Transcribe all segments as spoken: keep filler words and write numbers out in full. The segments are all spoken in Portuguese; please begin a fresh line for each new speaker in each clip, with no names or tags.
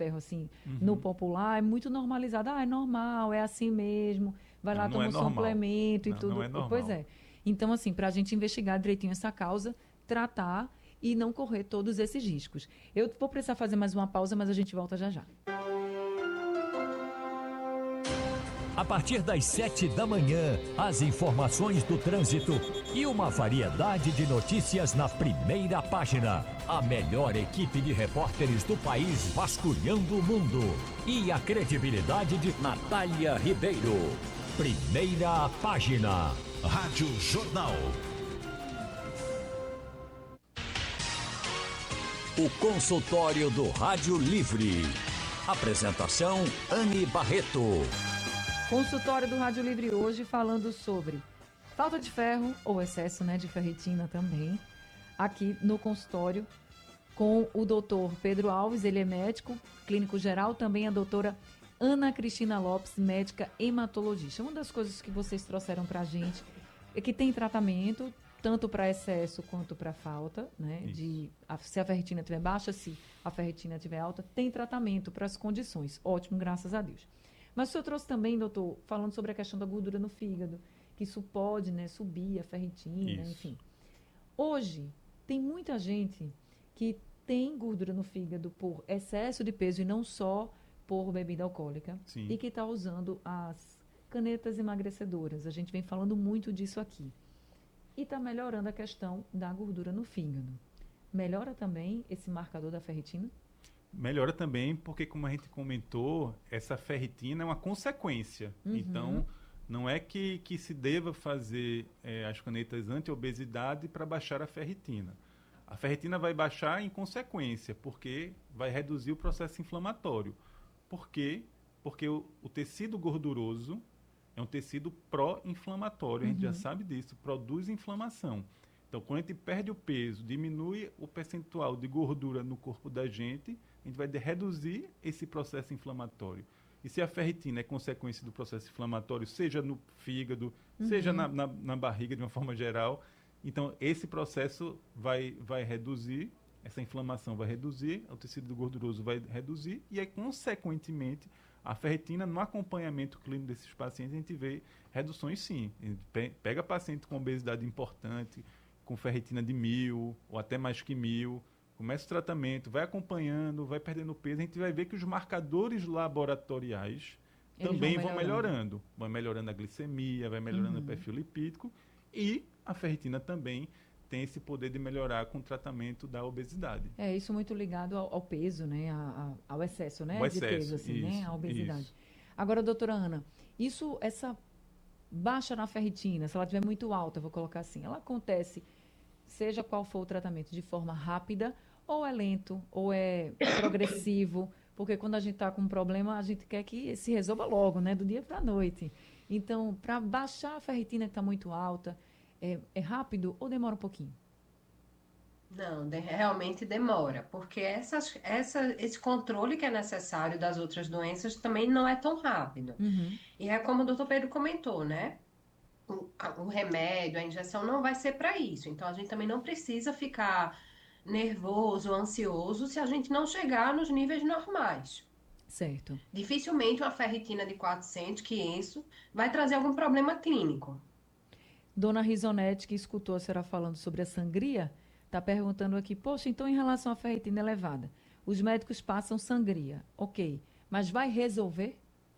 ferro, assim,
Uhum.
no popular, é muito normalizado. Ah, é normal, é assim mesmo. Vai lá,
Não, não
toma
é
um
normal.
suplemento e
Não,
tudo.
não é normal.
Pois é. Então, assim, para a gente investigar direitinho essa causa, tratar e não correr todos esses riscos. Eu vou precisar fazer mais uma pausa, mas a gente volta já já.
A partir das sete da manhã, as informações do trânsito e uma variedade de notícias na primeira página. A melhor equipe de repórteres do país vasculhando o mundo. E a credibilidade de Natália Ribeiro. Primeira página. Rádio Jornal. O consultório do Rádio Livre. Apresentação Anne Barreto.
Consultório do Rádio Livre hoje falando sobre falta de ferro ou excesso, né, de ferritina também, aqui no consultório com o doutor Pedro Alves, ele é médico, clínico geral, também a doutora Ana Cristina Lopes, médica hematologista. Uma das coisas que vocês trouxeram para a gente é que tem tratamento, tanto para excesso quanto para falta, né, de, a, se a ferritina estiver baixa, se a ferritina estiver alta, tem tratamento para as condições. Ótimo, graças a Deus. Mas o senhor trouxe também, doutor, falando sobre a questão da gordura no fígado, que isso pode, né, subir a ferritina,
Isso.
enfim. Hoje, tem muita gente que tem gordura no fígado por excesso de peso e não só por bebida alcoólica.
Sim.
E que está usando as canetas emagrecedoras. A gente vem falando muito disso aqui. E está melhorando a questão da gordura no fígado. Melhora também esse marcador da ferritina?
Melhora também porque, como a gente comentou, essa ferritina é uma consequência.
Uhum.
Então, não é que, que se deva fazer é, as canetas anti-obesidade para baixar a ferritina. A ferritina vai baixar em consequência, porque vai reduzir o processo inflamatório. Por quê? Porque o, o tecido gorduroso é um tecido pró-inflamatório, a gente
Uhum.
já sabe disso, produz inflamação. Então, quando a gente perde o peso, diminui o percentual de gordura no corpo da gente, a gente vai de- reduzir esse processo inflamatório. E se a ferritina é consequência do processo inflamatório, seja no fígado,
Uhum.
seja na, na, na barriga de uma forma geral, então esse processo vai, vai reduzir, essa inflamação vai reduzir, o tecido gorduroso vai reduzir, e aí, consequentemente, a ferritina, no acompanhamento clínico desses pacientes, a gente vê reduções sim. A gente pe- pega paciente com obesidade importante, com ferritina de mil, ou até mais que mil, começa o tratamento, vai acompanhando, vai perdendo peso, a gente vai ver que os marcadores laboratoriais
Eles
também
vão
vão
melhorando.
melhorando. Vai melhorando a glicemia, vai melhorando
Uhum.
o perfil lipídico, e a ferritina também tem esse poder de melhorar com o tratamento da obesidade.
É, isso muito ligado ao, ao peso, né? A- a- ao excesso, né?
O
de
excesso,
peso, assim, né?
isso,
A obesidade.
isso.
Agora, doutora Ana, isso, essa baixa na ferritina, se ela estiver muito alta, eu vou colocar assim, ela acontece, seja qual for o tratamento, de forma rápida, ou é lento, ou é progressivo, porque quando a gente está com um problema, a gente quer que se resolva logo, né? Do dia para a noite. Então, para baixar a ferritina que está muito alta, é, é rápido ou demora um pouquinho?
Não, de- realmente demora, porque essas, essa, esse controle que é necessário das outras doenças também não é tão rápido.
Uhum.
E é como o doutor Pedro comentou, né? O, a- o remédio, a injeção não vai ser para isso. Então a gente também não precisa ficar nervoso, ansioso, se a gente não chegar nos níveis normais.
Certo.
Dificilmente uma ferritina de quatrocentos, quinhentos vai trazer algum problema clínico.
Dona Risonete, que escutou a senhora falando sobre a sangria, está perguntando aqui, poxa, então em relação à ferritina elevada, os médicos passam sangria, ok, mas vai resolver?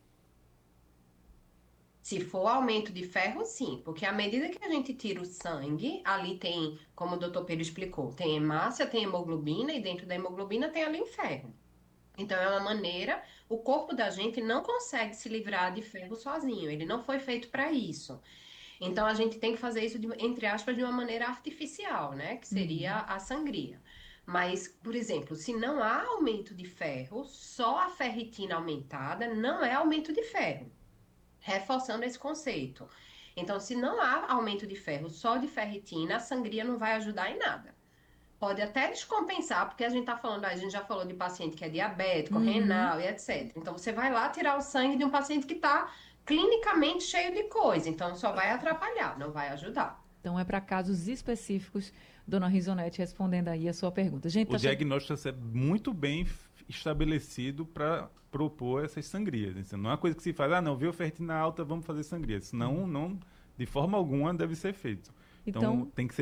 Se for aumento de ferro, sim, porque à medida que a gente tira o sangue, ali tem, como o doutor Pedro explicou, tem hemácia, tem hemoglobina, e dentro da hemoglobina tem ali o ferro. Então, é uma maneira, o corpo da gente não consegue se livrar de ferro sozinho, ele não foi feito para isso. Então, a gente tem que fazer isso, de, entre aspas, de uma maneira artificial, né? Que seria
Uhum.
a sangria. Mas, por exemplo, se não há aumento de ferro, só a ferritina aumentada não é aumento de ferro. Reforçando esse conceito. Então, se não há aumento de ferro, só de ferritina, a sangria não vai ajudar em nada. Pode até descompensar, porque a gente tá falando, a gente já falou de paciente que é diabético,
Uhum.
renal e etcétera. Então, você vai lá tirar o sangue de um paciente que está clinicamente cheio de coisa. Então, só vai atrapalhar, não vai ajudar.
Então é para casos específicos, Dona Risonete respondendo aí a sua pergunta. Gente,
O
tá chegando.
diagnóstico é muito bem estabelecido para propor essas sangrias. Isso não é uma coisa que se faz, ah, não, viu ferritina alta, vamos fazer sangria. Isso não, não, de forma alguma deve ser feito. Então,
Então,
tem que ser